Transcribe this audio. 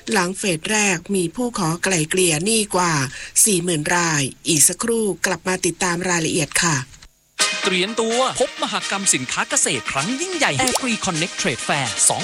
หลังเฟสแรกมีผู้ขอไกล่เกลี่ยหนี้กว่า 40,000 รายอีกสักครู่กลับมาติดตามรายละเอียดค่ะเตรียมตัวพบมหกรรมสินค้าเกษตรครั้งยิ่งใหญ่ Agri Connect Trade Fair